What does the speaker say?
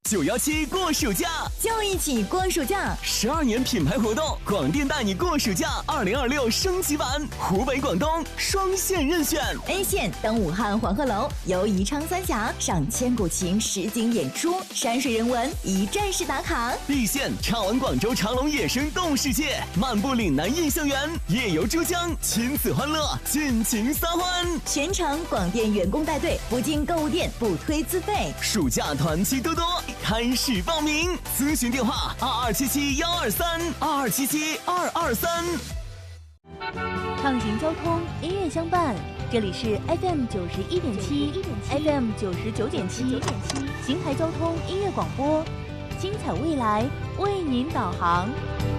917过暑假， 就一起过暑假。 12年品牌活动，广电带你过暑假2026升级版，湖北、广东双线任选。 A 线登武汉黄鹤楼，游宜昌三峡，上千古情实景演出，山水人文一站式打卡。 B 线畅玩广州长隆野生动物世界，漫步岭南印象园，夜游珠江，亲子欢乐，尽情撒欢。 全程广电员工带队，不进购物店，不推资费。 暑假团期多多，开始报名，咨询电话2277-123，2277-223。 畅行交通，音乐相伴，这里是 FM 91.7，FM 99.7，邢台交通音乐广播，精彩未来为您导航。